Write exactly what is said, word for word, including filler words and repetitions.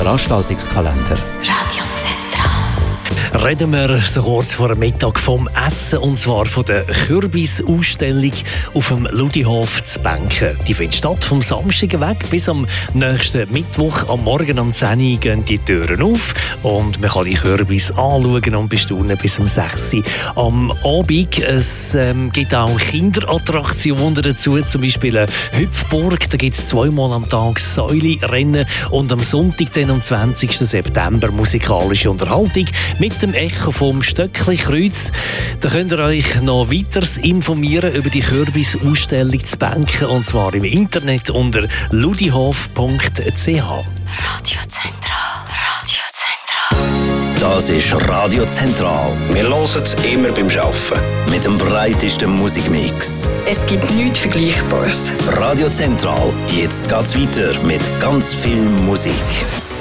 Veranstaltungskalender. Radio Reden wir so kurz vor dem Mittag vom Essen, und zwar von der Kürbisausstellung auf dem Ludihof zu Benken. Die findet statt vom Samstag weg bis am nächsten Mittwoch. Am Morgen um zehn Uhr gehen die Türen auf und man kann die Kürbis anschauen und bestaunen bis um sechs Uhr am Abend. Es ähm, gibt auch Kinderattraktionen dazu, zum Beispiel eine Hüpfburg. Da gibt es zweimal am Tag Säulerennen und am Sonntag, dann am zwanzigsten September, musikalische Unterhaltung mit dem Echo vom Stöckli-Kreuz. Da könnt ihr euch noch weiter informieren über die Kürbis-Ausstellung zu Benken, und zwar im Internet unter ludihof punkt c h. Radio Zentral. Radio Zentral. Das ist Radio Zentral. Wir hören es immer beim Arbeiten. Mit dem breitesten Musikmix. Es gibt nichts Vergleichbares. Radio Zentral. Jetzt geht's weiter mit ganz viel Musik.